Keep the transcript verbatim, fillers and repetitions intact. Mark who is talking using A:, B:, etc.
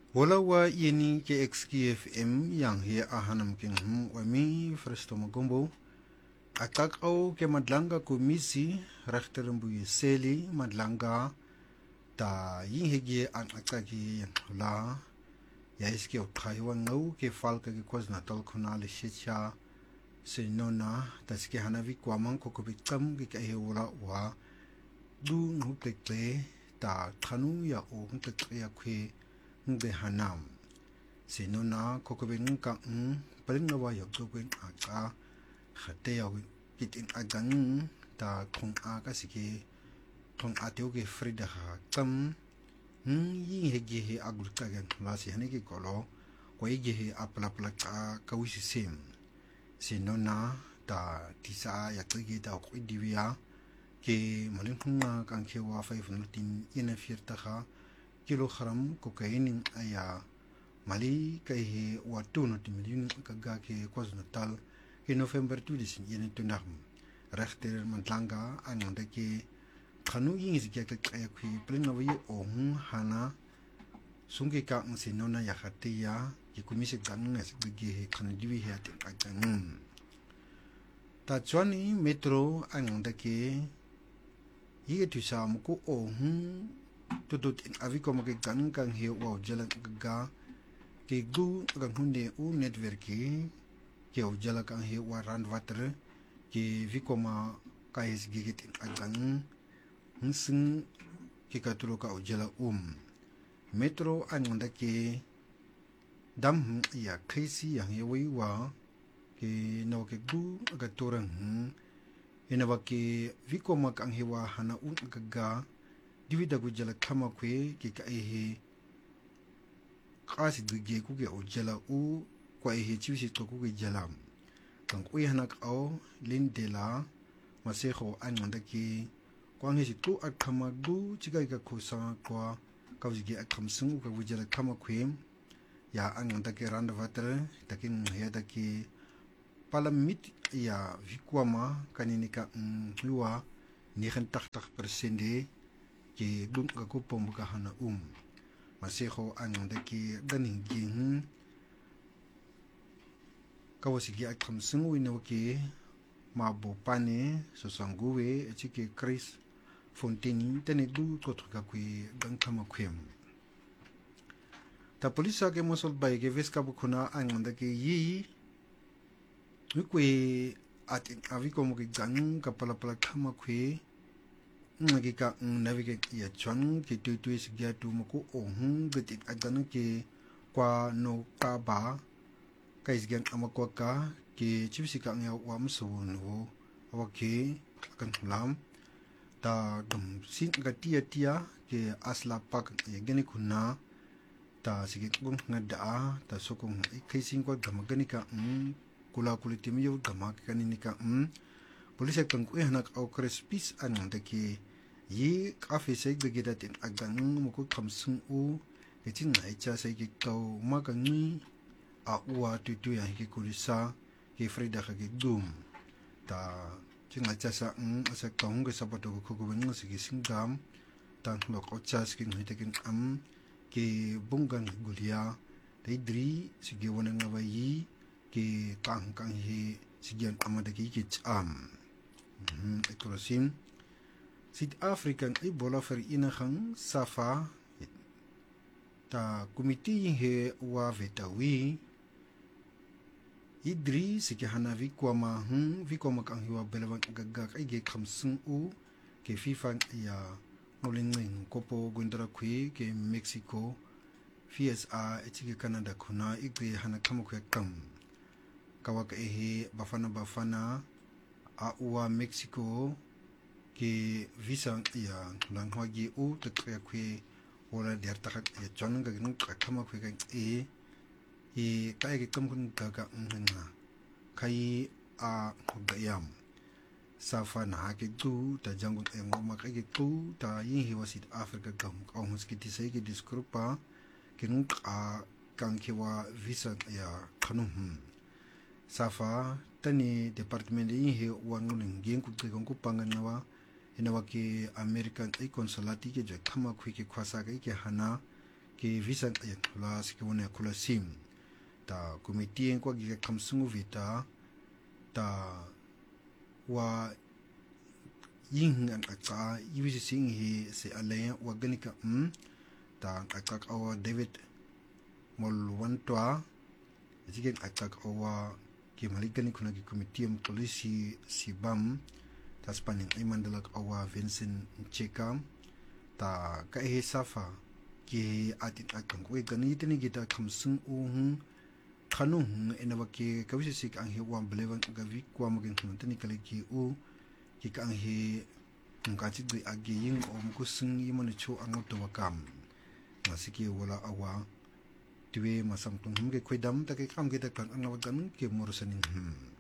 A: Wala wa yeni ke X K F M yang he ahanam king hum wa mi fresto magombo akak au ke madlanga komisi rechter mbuye seli madlanga ta yin hege an akaki yang la ya iske o taiwa ngau ke falka ke kwaz natal khona le shicha se nona ta ske hanavi kwamang ko ko bikam ke ke wala wa du ngu te ta thanu ya o nte ya kwe ngbe hanam sinona kokobin ka ng palingawa yo gawin aka khate ya kitin agang ta thong aka sige thong ateo ge frida ha tam yi hege he agul ka gan la si hane ge kolo ko ge he apla pla ka ka wisi sim sinona ta tisa ya ge ta ko divia ke malin khunga kan ke wa five tin ina firta ha kilogram cocaine aya mali kai watu no timilin kaga ke KwaZulu-Natal ke November tudisin yene tunam rechter mantlanga ananda ke khanu yingis ke ka kaya khi plinawi ohun hana sungi ka sinona ya khatia ke kumisi gangas ge khanu diwi ya tin agang ta chwani metro ananda ke yige tusa muko ohun tutut in aviko mo ke kan kan he wa jala ga ke gu kan hunde u network ke o jala kan he wa rand water ke viko ma ka is gigit in agang nsin ke ka tulo ka o jala um metro anonda ke dam ya kesi yang he wi wa ke no ke gu ga torang ina wa ke viko ma kan he wa hana un ga divida gu jala kama kwe ke ka ehe kasi duge ku ke o jala u kwa ehe chiwisi to ku ke jala kan ku hana ka o lindela maseho ananda ke kwa nge si tu at kama gu chiga ka ku sa kwa ka wisi ke at kamsung ka gu jala kama kwe ya ananda ke randa vatra takin ya da ke palamit ya vikwama kanini ka ngwa ninety percent de ke dun ka ko pom ka hana um maseho ananda ke ganin gin ka wasi gi akam sungu ina ke mabo pane so sanguwe chike Chris Fonteni tene du ko ka kwe gan kama kwem ta polisa ke mosol bay ke veska bu khuna ananda ke yi kwe at aviko mo ke gan ka pala pala kama kwe ngaki ka navigate ya chon ke tu tu is gya tu moko ohun gati agana ke kwa no ka ba ka is gyan amakwa ka ke chipsi ka ngya wam so no awake kan lam ta dum sin ga tia tia ke asla pak ye gani kunna ta sige gung ngada ta sokong kai sin ko gam gani ka kula kuliti mi yo gama kanini ka polisi kan ku hanak au crespis ananda ke yi kafe sai gage da tin agang mo ko kamsung u ke tin nai cha sai ke to magangi a uwa tu tu ya ke kulisa ke frida ka ke dum ta tin nai cha sa ng asa ka hung ke sabato ko ko bang se ke singam tan lo ko cha ske ngi te kin am ke bungang gulia dai dri se ge wona nga yi ke kang kang hi sigian amada ke ke am hmm ekorosim Zuid-Afrika ay bola fer inagang safa ta komiti he wa vetawi idri sike hanavi kwama hm vi kwama kang hiwa belawan gaga ay ge khamsung u ke FIFA ya ngolingeng kopo gondra kwe ke Mexico F S A etike Canada kuna igwe hana kama kwe kam kawaka ehe bafana bafana a uwa Mexico ke visa ya langwagi u te kwe kwe wala der takak ya chon ga gnung kama kwe ga e e kai ke kam kun ga ga ngna kai a gayam safa na ke tu ta jangut e ngoma kai ke tu ta yin hi wasit Africa gam ka hus ki tisai ke disgrupa ke nung a kan ke wa visa ya khanum safa tani department yin he wangun ngeng ku ke ku pangan nawa ina waki American ay konsulati ke jo kama kwi ke kwasa ke ke hana ke visa ayan la sikuna kula sim ta komiti en kwa gi kamsungu vita ta wa yin an aka ibisi sing he se alaya wa ganika um ta aka awa David mol wantwa jige aka awa ke maligani kuna ki komiti am polisi si bam ta spaning imandalak awa Vincent Cheka ta ka he safa ke atin akang we ganit ni kita kamsung uhung kanung enawa ke kawisi sik ang he wam belewan gavi kwa magin tani kale ki u ki kang he ngati dui agi yin om kusung yimon chu angot to wakam masiki wala awa tiwe masam tung hum ke khoidam ta ke kam ke ta kan angawa kan ke morsaning hmm